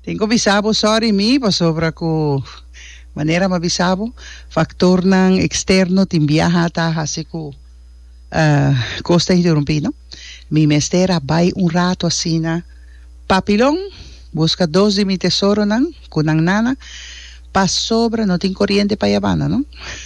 Tengo bisabo, sorry mi, pa sobra ko manera mabisabo. Faktor ng externo, timbiyaha ta hasi ko Costa Hirumpino. Mi mestera bay un rato asina papilong, busca dos de mi tesoro nang, kunang nana, pa sobra, no tin corriente pa Yabana, no?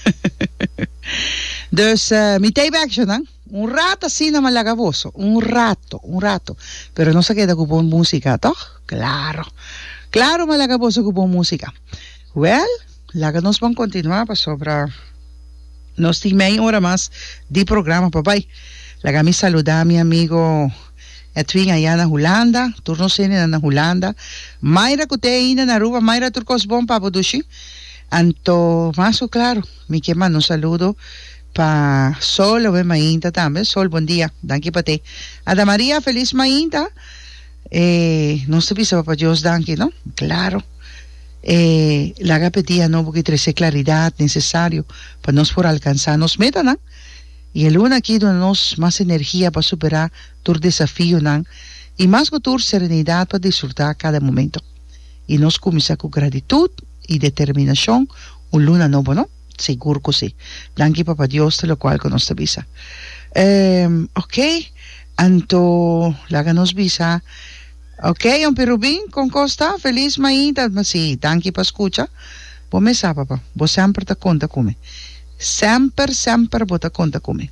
Dus, mi tape action, nang. Un rato así na malagaboso, un rato. Pero no se queda con música, ¿toch? Claro, malagaboso con música. Well, laga nos van a continuar para sobra. Nos di meia hora más di programa, papay. Laga mi saluda a mi amigo Edwin allá na Holanda, turno sene na Holanda. Mayra kuteina na Aruba, Mayra turcos bon papodushi. Anto, más claro, mi que mando un saludo pa Sol, ve mainta también. Sol, buen día. Danke pate. Ada María, feliz mainta. No se pisa para Dios, danke, ¿no? Claro. La gapetía no porque trece claridad necesario para nos por alcanzarnos meta, ¿no? Y el luna aquí donde nos más energía para superar tu desafío, ¿no? Y más con tu serenidad para disfrutar cada momento. Y nos comienza con gratitud y determinación un luna nuevo, ¿no? Seguro que sí. Danke papá Dios te lo cual que nos avisa. Ok. Anto la nos visa. Ok, un perubín con Costa, feliz maíta. Sí, danke pa escucha. Vos me sa papá. Vos sempre te conta come. Sempre vos te conta come.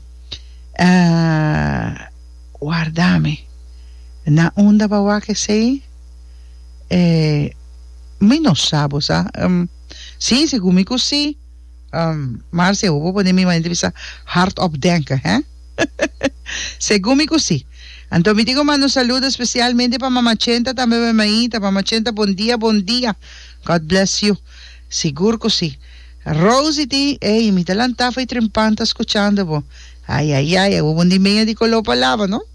Guardame. Na onda bawa que sei. Mi no sabo, sa. Sí, según sí. Marcia, hubo poner mi entrevista hard op denken, hè? Según mi sí. Entonces, me digo, mando un saludo especialmente para Mamá Chenta, también Maíta. Mamá Chenta, buen día. God bless you. Seguro que sí. Rosity, mi talanta fue trempanta escuchando, bo. Ay, hubo un día de color palabra, ¿no?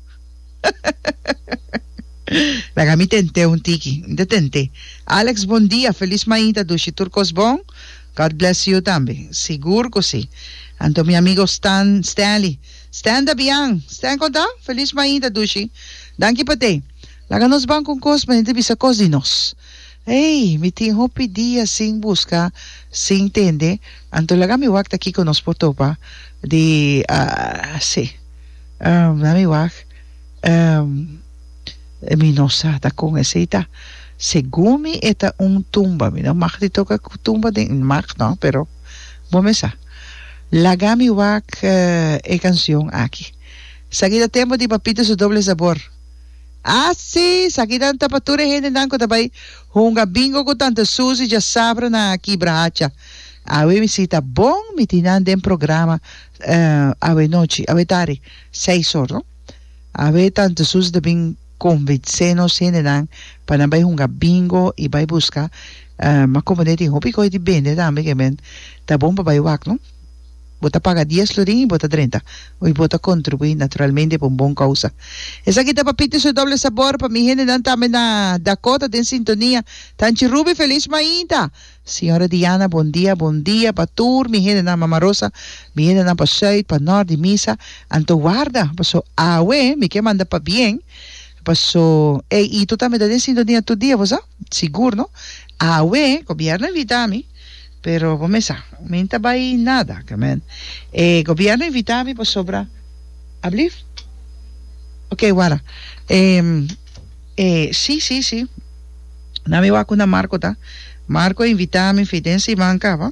La gami tenté un tiki, detente. Alex, buen día. Feliz Maíta, Dushi Turcos Bon. God bless you también. Seguro que sí. Anto mi amigo Stanley. Stand bien. Stan conta? Feliz mañana, Dushi. Danke pate. Laga nos van con cosas, gente bisa cosinos. Hey, mi tinho pedia sin busca, sin entende. Anto laga mi wak aquí con nos potopa de sí. Mi wak mi nosa ta con esita. Según mi eta un tumba, mi no mag di toca tumba de mag no, pero bomesa. La gami wak canción aquí. Seguida tempo de papitos su doble sabor. Sí, seguida tapatura gente dan con tabay. Hunga bingo con tanto susi ya sabra na aquí bracha. Awe mi cita bon mi tinan den programa awe noche, awe tari, 6 horas, ¿no? Awe tanto susi de bin convencenos gente dan para bay hunga bingo y bay busca ma comunidad hopi ko di bende dame que men ta bomba bay wak, ¿no? Bota paga 10 florín y bota 30. Y bota contribuir naturalmente por un buen causa. Esa aquí está papito su doble sabor para mi gente dan también a Dakota en sintonía. Tanchi Ruby, feliz mañana. Señora Diana, buen día. Patur, mi gente dan Mama Rosa, mi gente dan para Seid, para Norte, Misa. Anto guarda, pasó awe, mi que manda para bien. Pasó, y tú también estás en sintonía tu día, ¿vos? Seguro, ¿no? Awe, gobierno invitame. Pero bomesa, minta bay nada, kamen. Gobierno invitame por sobra. ¿Ablif? Ok, guara. Sí. Nami wakuna Marco ta. Marco invitame fidensi banca, va.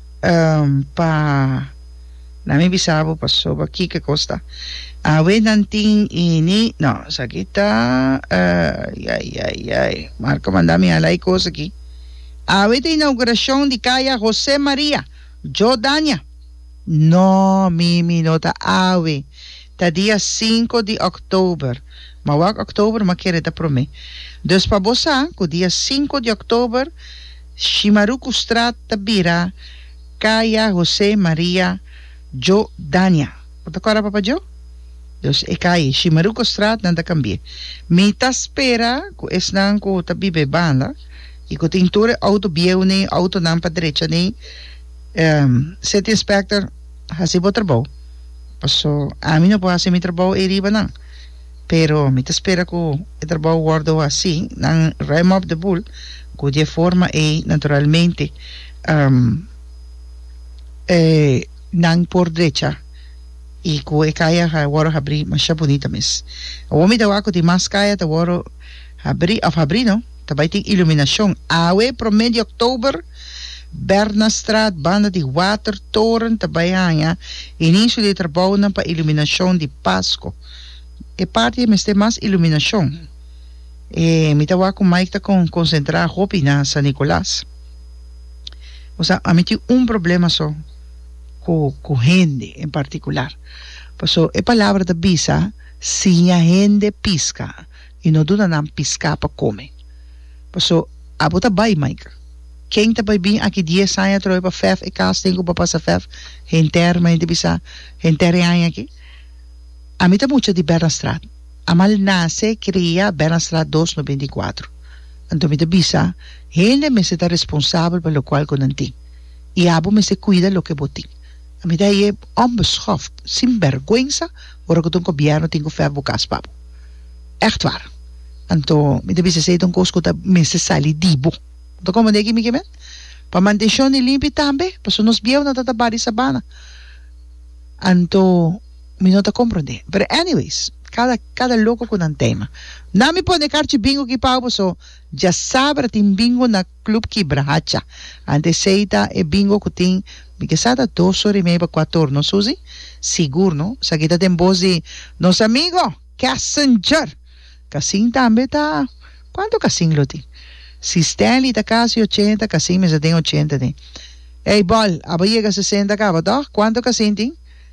Pa nami bisabo pa sobra aquí que costa. Awe nanting ini, no, sakita. Ay. Marco mandame a la cosa aquí. Ahorita inauguración de calle José María, Jordania. No, mi nota ave. Ta día 5 de octubre. Mawak octubre, ma quiere ta prome. Dus pa bosa, ko día 5 de octubre, Shimaruku Strat tabira, calle José María, Jordania. Pata kora papa Jo? Dus calle Shimaruku Strat nanda cambie. Mita espera, ko esnan ko tabibe banda. E com tintura auto bieu nem auto não para direita nem set inspector hasi bo trabalho passou a mim não pode fazer meu trabalho e riba não pero me te espera que el trabajo guardo así, nan rem up the bull, que de forma e naturalmente nan por derecha y que kaya waro abrir mas bonita mes. O me dawa ko di mas kaya ta waro abrir no, tabay ting iluminasyon. Awe promedio Oktober Bernastraat, banda di Watertoren, tabayanya, inicio de trabajo ng pa-iluminasyon di Pasko. E parte meste mas iluminasyon. Mitawa ko Mike ta kung konsentra hopi na San Nicolás. O sea, a mí tiene un problema so con gente en particular. So, palabra de visa, si a gente pisca, y no duda nan pisca pa come. So, abota bay, Mike. Quem tá bem aqui 10 anos trouxe para FEF e caso tenho para passar FEF renter mas de bisa renter aqui a mim tá muito de Bernastrat a mal nasce cria Bernastrat 294 então me de bisa ele me se está responsável pelo qual que não tem e abo me se cuida lo que botin a mim daí é onbeschoft sem vergüenza ora que o governo tem que FEF bocar papo echt waar então me de bisa se então coisas que me se sali dibo. Então, como é que me queimei? Para manter o limpo também, para nos vier na tatabari sabana. Então, me não te compreende. But anyways, cada louco com um tema. Não me pode carte bingo que pau, so já sabe que tem bingo na clube que bracha. Antes seita é bingo que tem, me que sada 2 horas e meia para 4 horas, não Suzy? Seguro, não? Sa kita tem voz de nosso amigo, Cassenger. Cassim também tá. Quanto Cassim lo tem? Si Stanley está casi 80, casi me se tem 80. Hey, Bol, aba llega 60 acaba, ¿no? ¿Cuánto casi tem?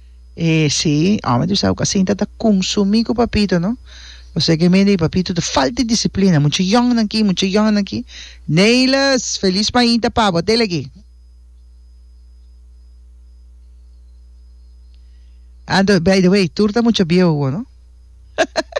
Sí, me dice, casi está consumido papito, ¿no? O sea que me dice, papito, te falta disciplina. Mucho young aquí. Neilas, feliz painta, pavo, dele aquí. And by the way, turta mucho viejo, ¿no?